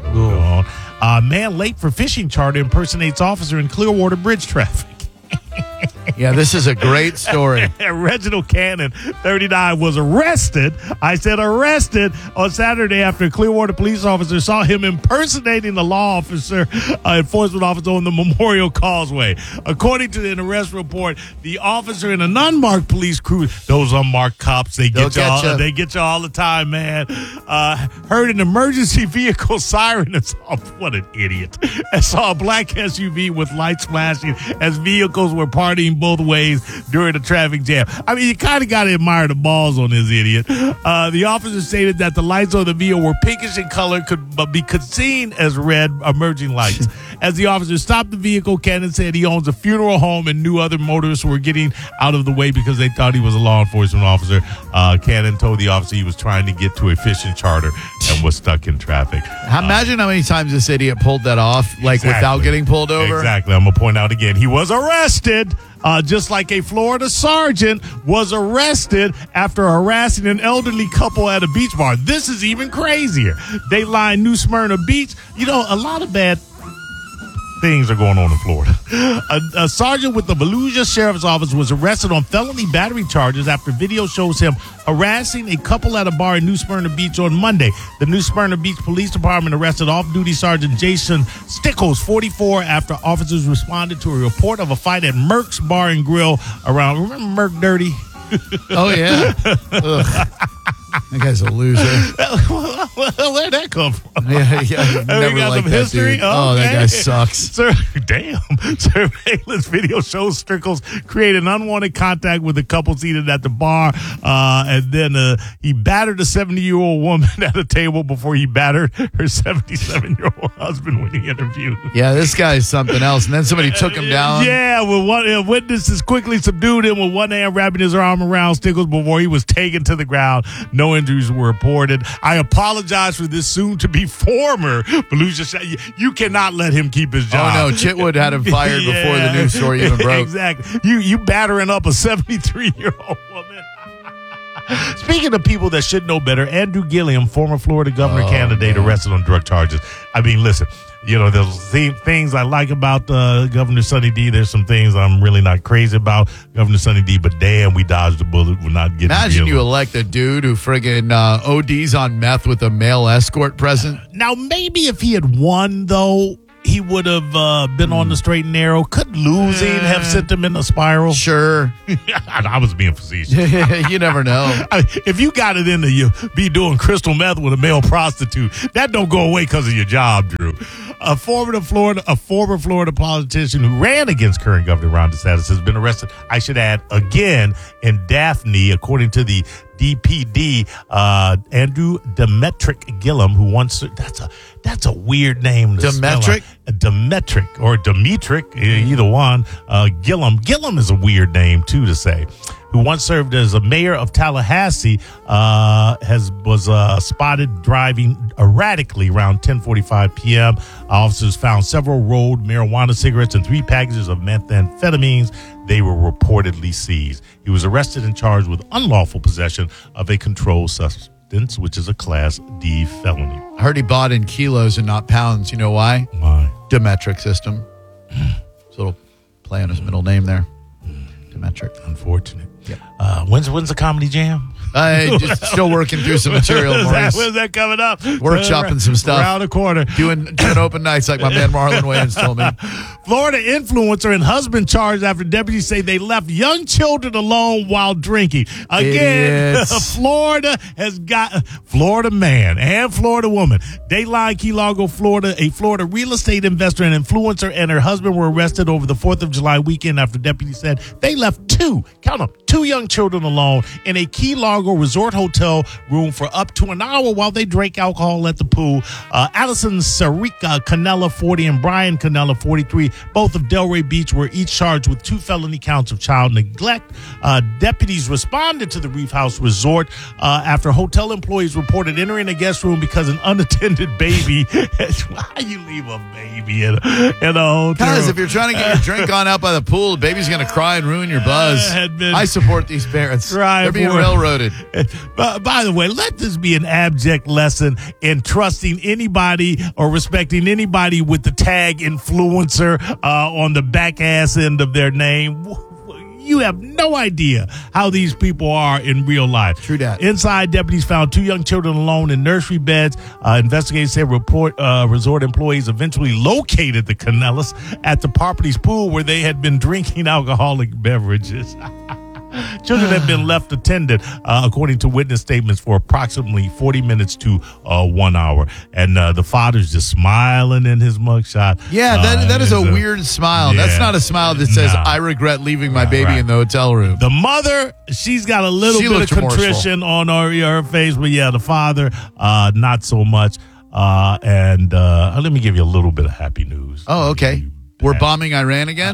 Man late for fishing charter impersonates officer in Clearwater Bridge traffic. Yeah, this is a great story. Reginald Cannon, 39, was arrested. I said arrested on Saturday after a Clearwater police officer saw him impersonating the law officer, enforcement officer on the Memorial Causeway. According to an arrest report, the officer in an unmarked police crew, those unmarked cops, they get you all the time, man, heard an emergency vehicle siren and saw, what an idiot, and saw a black SUV with lights flashing as vehicles were partying both ways during the traffic jam. I mean, you kind of got to admire the balls on this idiot. The officer stated that the lights on the vehicle were pinkish in color, but be seen as red emerging lights. As the officer stopped the vehicle, Cannon said he owns a funeral home and knew other motorists were getting out of the way because they thought he was a law enforcement officer. Cannon told the officer he was trying to get to a fishing charter and was stuck in traffic. Imagine how many times this idiot pulled that off, without getting pulled over. Exactly. I'm going to point out again, he was arrested. Just like a Florida sergeant was arrested after harassing an elderly couple at a beach bar. This is even crazier. Dateline New Smyrna Beach. A lot of bad things are going on in Florida. A sergeant with the Volusia Sheriff's Office was arrested on felony battery charges after video shows him harassing a couple at a bar in New Smyrna Beach on Monday. The New Smyrna Beach Police Department arrested off-duty Sergeant Jason Stickles, 44, after officers responded to a report of a fight at Merck's Bar and Grill around. Remember Merck Dirty? Oh, yeah. That guy's a loser. Where'd that come from? Yeah, never got liked some that history. dude. Oh, that guy sucks. Surveillance video shows Stickles create an unwanted contact with the couple seated at the bar, and then he battered a 70-year-old woman at a table before he battered her 77-year-old husband when he interviewed him. Yeah, this guy's something else. And then somebody took him down. Yeah, witnesses quickly subdued him with one hand wrapping his arm around Stickles before he was taken to the ground. No injuries were reported. I apologize for this soon-to-be former Volusia. You cannot let him keep his job. Oh, no. Chitwood had him fired before the news story even broke. Exactly. You battering up a 73-year-old woman. Speaking of people that should know better, Andrew Gillum, former Florida governor candidate, arrested on drug charges. I mean, listen, there's things I like about Governor Sunny D. There's some things I'm really not crazy about Governor Sunny D, but damn, we dodged the bullet. We're not getting Imagine you elect a dude who friggin' ODs on meth with a male escort present. Now, maybe if he had won, though, he would have been on the straight and narrow. Could losing have sent him in a spiral? Sure. I was being facetious. You never know. If you got it into you, be doing crystal meth with a male prostitute, that don't go away because of your job, Drew. A former Florida politician who ran against current Governor Ron DeSantis has been arrested, I should add, again in Daphne, according to the DPD. Andrew Demetric Gillum, who once that's a weird name. Demetric? Demetric or Demetric, either one. Gillum is a weird name too to say. who once served as a mayor of Tallahassee, was spotted driving erratically around 10:45 p.m. Officers found several rolled marijuana cigarettes and 3 packages of methamphetamines. They were reportedly seized. He was arrested and charged with unlawful possession of a controlled substance, which is a Class D felony. I heard he bought in kilos and not pounds. You know why? Why? Demetric system. It's a little play on his middle name there. Demetric. Unfortunate. Yep. When's the Comedy Jam? Just still working through some material, Maurice. When's that coming up? Workshopping some stuff. Around the corner. Doing open nights like my man Marlon Wayans told me. Florida influencer and husband charged after deputies say they left young children alone while drinking. Again, Florida has got Florida man and Florida woman. Dayline, Key Largo, Florida. A Florida real estate investor and influencer and her husband were arrested over the 4th of July weekend after deputies said they left 2 young children alone in a Key Largo resort hotel room for up to an hour while they drank alcohol at the pool. Allison Sarika Canella, 40, and Brian Canella, 43, both of Delray Beach, were each charged with 2 felony counts of child neglect. Deputies responded to the Reef House Resort after hotel employees reported entering a guest room because an unattended baby. Why you leave a baby in a hotel? Because if you're trying to get your drink on out by the pool, the baby's going to cry and ruin your buzz. I support these parents. They're being railroaded. By the way, let this be an abject lesson in trusting anybody or respecting anybody with the tag influencer on the back ass end of their name. You have no idea how these people are in real life. True that. Inside, deputies found 2 young children alone in nursery beds. Investigators said resort employees eventually located the Canellas at the property's pool where they had been drinking alcoholic beverages. Children have been left attended, according to witness statements, for approximately 40 minutes to 1 hour. And the father's just smiling in his mugshot. Yeah, that is a weird smile. Yeah, that's not a smile that says, I regret leaving my baby in the hotel room. The mother, she's got a little bit of contrition on her face. But yeah, the father, not so much. And let me give you a little bit of happy news. Oh, okay. We're bombing Iran again?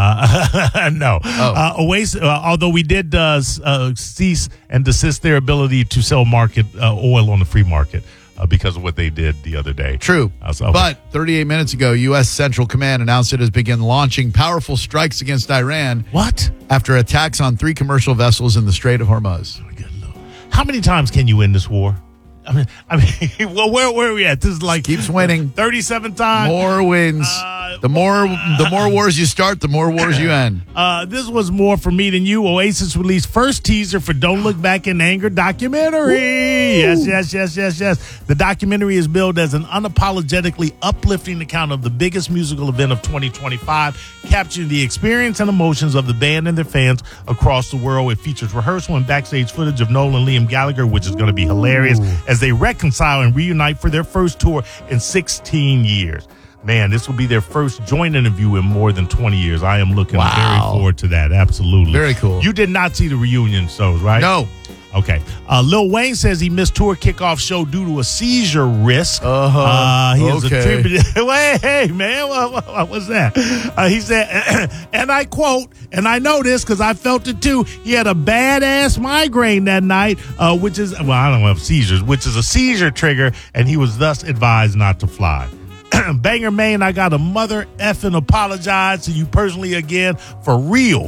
No. Oasis, although we did cease and desist their ability to sell market oil on the free market because of what they did the other day. True. But 38 minutes ago, U.S. Central Command announced it has begun launching powerful strikes against Iran. What? After attacks on 3 commercial vessels in the Strait of Hormuz. How many times can you win this war? I mean, well, where are we at? This is like keeps winning. 37 times. More wins. The more wars you start, the more wars you end. This was more for me than you. Oasis released first teaser for Don't Look Back in Anger documentary. Yes. The documentary is billed as an unapologetically uplifting account of the biggest musical event of 2025, capturing the experience and emotions of the band and their fans across the world. It features rehearsal and backstage footage of Noel and Liam Gallagher, which is going to be hilarious, as they reconcile and reunite for their first tour in 16 years. Man, this will be their first joint interview in more than 20 years. I am looking very forward to that. Absolutely. Very cool. You did not see the reunion shows, right? No. Okay. Lil Wayne says he missed tour kickoff show due to a seizure risk. He has attributed. Wait, hey, man, what was that? He said, and I quote, and I know this because I felt it too. He had a badass migraine that night, which is, well, I don't know if seizures, which is a seizure trigger, and he was thus advised not to fly. Banger Maine, I got a mother effing apologize to you personally again. For real.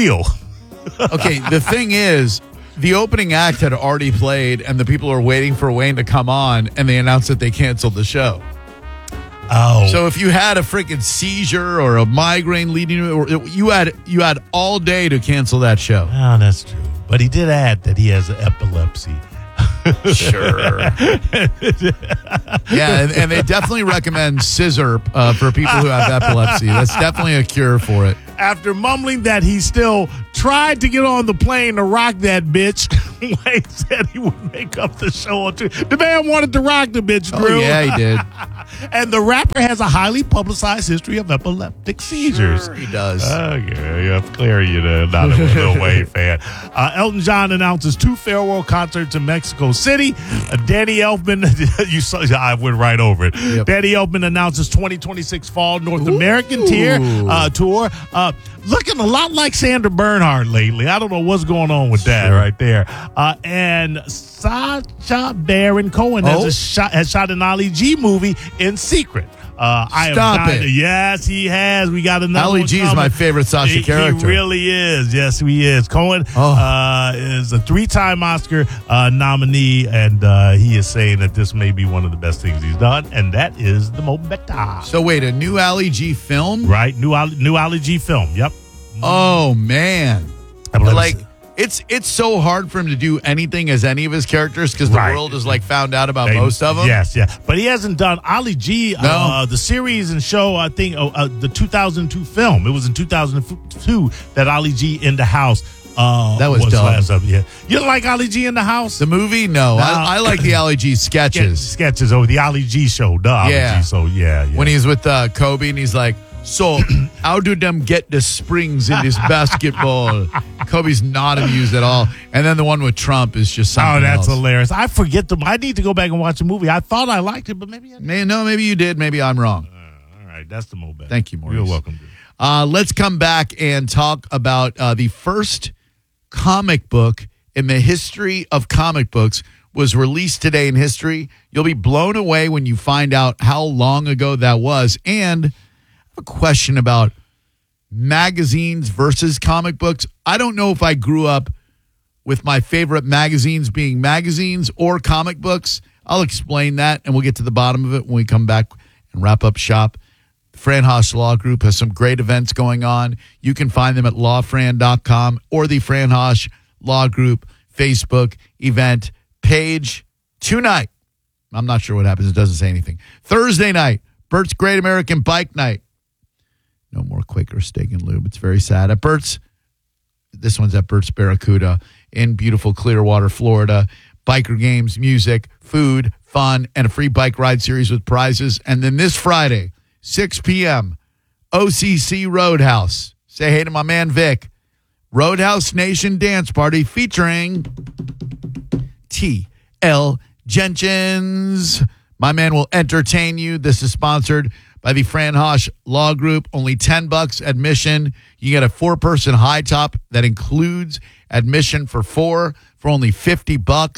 Okay, the thing is, the opening act had already played, and the people are waiting for Wayne to come on, and they announced that they canceled the show. Oh. So if you had a freaking seizure or a migraine leading to it, you had all day to cancel that show. Oh, that's true. But he did add that he has epilepsy. Sure. Yeah, and they definitely recommend scissor for people who have epilepsy. That's definitely a cure for it. After mumbling that he still tried to get on the plane to rock that bitch, Wayne said he would make up the show on Tuesday. The man wanted to rock the bitch, Drew. Oh, yeah, he did. And the rapper has a highly publicized history of epileptic seizures. Sure he does. Yeah, clear you're not a Lil Wayne fan. Elton John announces 2 farewell concerts in Mexico City. Danny Elfman, I went right over it. Yep. Danny Elfman announces 2026 Fall North American tour. Looking a lot like Sandra Bernhard lately. I don't know what's going on with that right there. And Sacha Baron Cohen has shot an Ali G movie in secret. Stop it. Yes, he has. We got another Ali G is my favorite Sacha character. He really is. Yes, he is. Cohen is a 3-time Oscar nominee, and he is saying that this may be one of the best things he's done, and that is the Mobetta. So wait, a new Ali G film? Right, new Ali G film. Yep. Oh man, like it's so hard for him to do anything as any of his characters because the world is like found out about most of them. Yes, yeah, but he hasn't done Ali G. The series and show. I think the 2002 film. It was in 2002 that Ali G in the House. That was dumb. You don't like Ali G in the House? The movie? No. I like the Ali G sketches. Sketches over the Ali G show. Ali G, so yeah. When he's with Kobe and he's like, so how do them get the springs in this basketball? Kobe's not amused at all. And then the one with Trump is just something that's else. Hilarious. I forget them. I need to go back and watch the movie. I thought I liked it, but maybe I didn't. Maybe you did. Maybe I'm wrong. All right. That's the Mo Bet. Thank you, Maurice. You're welcome. Let's come back and talk about the first comic book in the history of comic books was released today in history. You'll be blown away when you find out how long ago that was. And I have a question about magazines versus comic books. I don't know if I grew up with my favorite magazines being magazines or comic books. I'll explain that, and we'll get to the bottom of it when we come back and wrap up shop. The Fran Haas Law Group has some great events going on. You can find them at lawfran.com or the Fran Haas Law Group Facebook event page tonight. I'm not sure what happens. It doesn't say anything. Thursday night, Bert's Great American Bike Night. No more Quaker Steak and Lube. It's very sad. At Bert's, this one's at Bert's Barracuda in beautiful Clearwater, Florida. Biker games, music, food, fun, and a free bike ride series with prizes. And then this Friday, 6 p.m., OCC Roadhouse. Say hey to my man Vic. Roadhouse Nation Dance Party featuring T.L. Jenkins. My man will entertain you. This is sponsored by the Fran Haas Law Group. Only $10 admission. You get a 4-person high top that includes admission for 4 for only $50.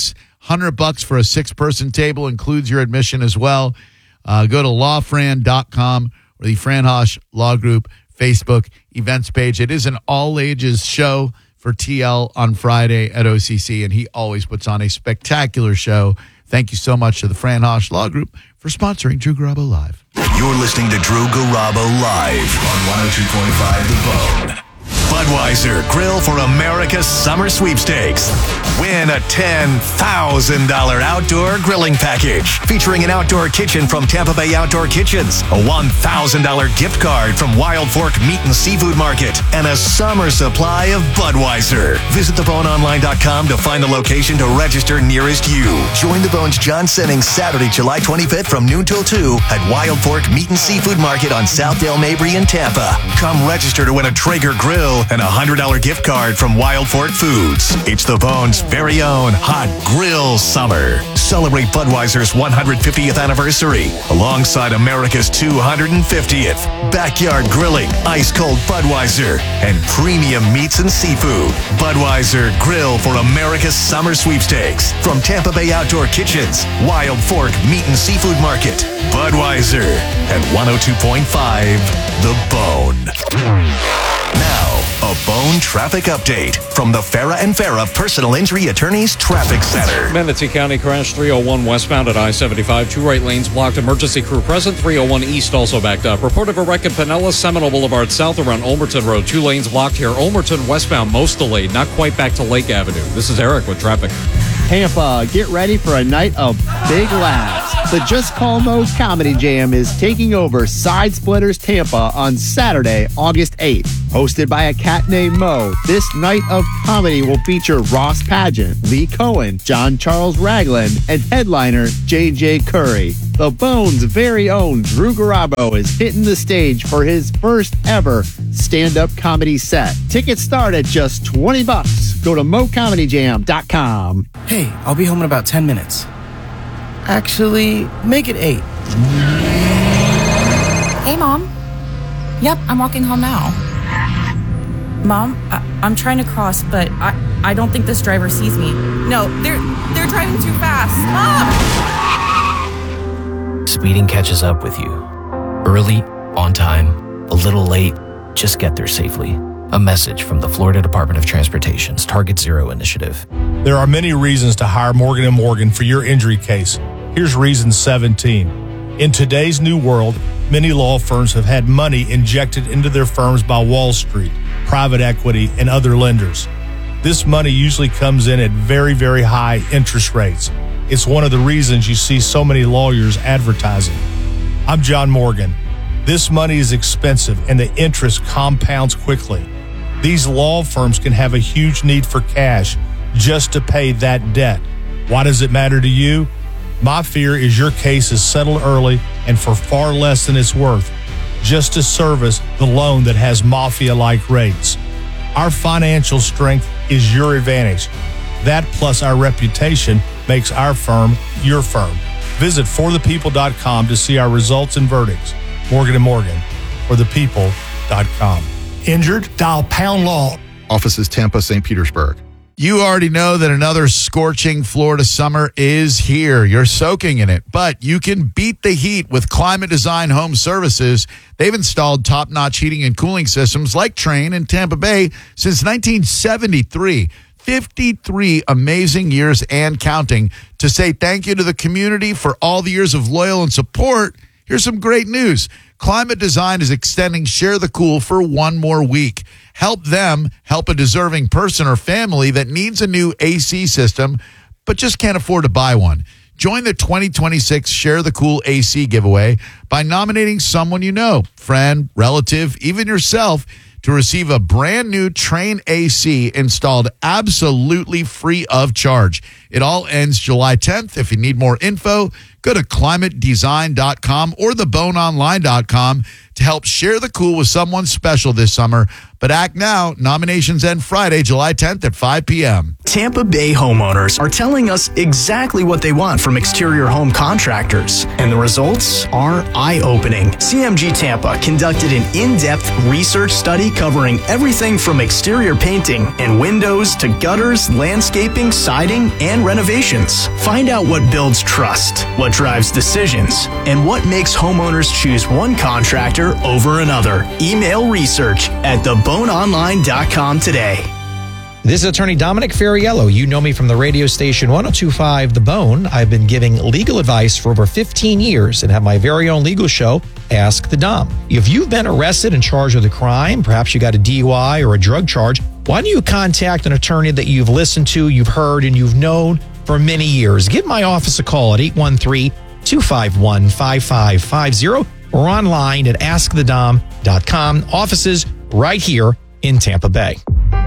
$100 for a 6-person table includes your admission as well. Go to lawfran.com or the Fran Haas Law Group Facebook events page. It is an all-ages show for TL on Friday at OCC, and he always puts on a spectacular show. Thank you so much to the Fran Haas Law Group for sponsoring Drew Garabo Live. You're listening to Drew Garabo Live on 102.5 The Bone. Budweiser Grill for America's Summer Sweepstakes. Win a $10,000 outdoor grilling package featuring an outdoor kitchen from Tampa Bay Outdoor Kitchens, a $1,000 gift card from Wild Fork Meat and Seafood Market, and a summer supply of Budweiser. Visit theboneonline.com to find the location to register nearest you. Join the Bone's John Sennings Saturday, July 25th from noon till 2 at Wild Fork Meat and Seafood Market on Southdale Mabry in Tampa. Come register to win a Traeger grill and a $100 gift card from Wild Fork Foods. It's the Bone's very own Hot Grill Summer. Celebrate Budweiser's 150th anniversary alongside America's 250th. Backyard grilling, ice-cold Budweiser, and premium meats and seafood. Budweiser Grill for America's Summer Sweepstakes from Tampa Bay Outdoor Kitchens, Wild Fork Meat and Seafood Market. Budweiser at 102.5 The Bone. Now, a Bone traffic update from the Farah and Farah Personal Injury Attorneys Traffic Center. Manatee County crash 301 westbound at I-75. 2 right lanes blocked. Emergency crew present. 301 east also backed up. Report of a wreck at Pinellas Seminole Boulevard south around Olmerton Road. 2 lanes blocked here. Olmerton westbound most delayed. Not quite back to Lake Avenue. This is Eric with traffic. Tampa, get ready for a night of big laughs. The Just Call Mo's Comedy Jam is taking over Side Splitters Tampa on Saturday, August 8th. Hosted by a cat named Mo, this night of comedy will feature Ross Pageant, Lee Cohen, John Charles Ragland, and headliner J.J. Curry. The Bone's very own Drew Garabo is hitting the stage for his first ever stand-up comedy set. Tickets start at just $20. Go to MoComedyJam.com. Hey, I'll be home in about 10 minutes. Actually, make it 8. Hey, Mom. Yep, I'm walking home now. Mom, I'm trying to cross, but I don't think this driver sees me. No, they're driving too fast. Mom! Speeding catches up with you. Early, on time, a little late, just get there safely. A message from the Florida Department of Transportation's Target Zero initiative. There are many reasons to hire Morgan & Morgan for your injury case. Here's reason 17. In today's new world, many law firms have had money injected into their firms by Wall Street, private equity, and other lenders. This money usually comes in at very, very high interest rates. It's one of the reasons you see so many lawyers advertising. I'm John Morgan. This money is expensive and the interest compounds quickly. These law firms can have a huge need for cash just to pay that debt. Why does it matter to you? My fear is your case is settled early and for far less than it's worth, just to service the loan that has mafia-like rates. Our financial strength is your advantage. That plus our reputation makes our firm your firm. Visit forthepeople.com to see our results and verdicts. Morgan & Morgan, forthepeople.com. Injured? Dial pound law. Offices Tampa, St. Petersburg. You already know that another scorching Florida summer is here. You're soaking in it, but you can beat the heat with Climate Design Home Services. They've installed top-notch heating and cooling systems like Trane in Tampa Bay since 1973. 53 amazing years and counting. To say thank you to the community for all the years of loyal and support, here's some great news. Climate Design is extending Share the Cool for one more week. Help them help a deserving person or family that needs a new AC system but just can't afford to buy one. Join the 2026 Share the Cool AC giveaway by nominating someone you know, friend, relative, even yourself, to receive a brand new Trane AC installed absolutely free of charge. It all ends July 10th. If you need more info, go to climatedesign.com or theboneonline.com to help share the cool with someone special this summer. But act now. Nominations end Friday, July 10th at 5 p.m. Tampa Bay homeowners are telling us exactly what they want from exterior home contractors, and the results are eye-opening. CMG Tampa conducted an in-depth research study covering everything from exterior painting and windows to gutters, landscaping, siding, and renovations. Find out what builds trust, what drives decisions, and what makes homeowners choose one contractor over another. Email research at theboneonline.com today. This is attorney Dominic Ferriello. You know me from the radio station 102.5 The Bone. I've been giving legal advice for over 15 years and have my very own legal show, Ask the Dom. If you've been arrested and charged with a crime, perhaps you got a DUI or a drug charge, why don't you contact an attorney that you've listened to, you've heard, and you've known for many years? Give my office a call at 813-251-5550 or online at askthedom.com. Offices right here in Tampa Bay.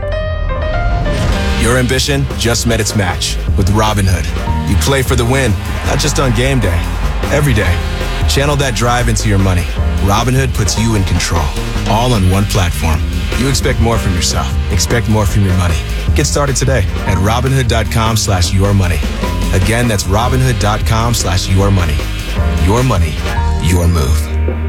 Your ambition just met its match with Robinhood. You play for the win, not just on game day, every day. Channel that drive into your money. Robinhood puts you in control, all on one platform. You expect more from yourself. Expect more from your money. Get started today at Robinhood.com/yourmoney. Again, that's Robinhood.com/yourmoney. Your money, your move.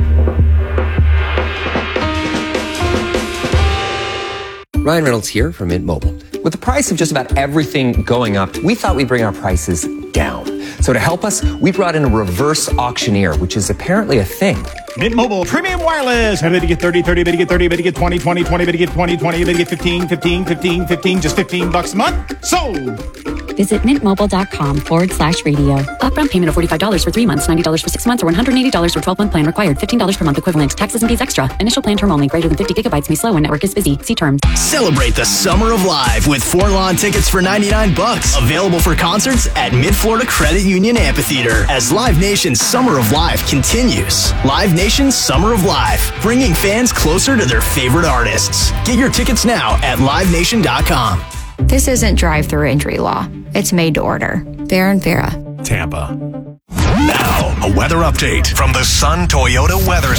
Ryan Reynolds here from Mint Mobile. With the price of just about everything going up, we thought we'd bring our prices down. So to help us, we brought in a reverse auctioneer, which is apparently a thing. Mint Mobile Premium Wireless. How to get 30, 30, better get 30, better get 20, 20, 20, better get 20, 20, better get 15, 15, 15, 15, just $15 a month. Sold! Visit mintmobile.com/radio. Upfront payment of $45 for 3 months, $90 for 6 months, or $180 for 12-month plan required. $15 per month equivalent. Taxes and fees extra. Initial plan term only. Greater than 50 gigabytes may slow when network is busy. See terms. Celebrate the summer of live with 4 lawn tickets for $99. Available for concerts at Mid-Florida Credit Union Amphitheater as Live Nation's Summer of Live continues. Live Nation's Summer of Live, bringing fans closer to their favorite artists. Get your tickets now at livenation.com. This isn't drive-through injury law. It's made to order. Fair and Vera. Tampa. Now, a weather update from the Sun Toyota Weather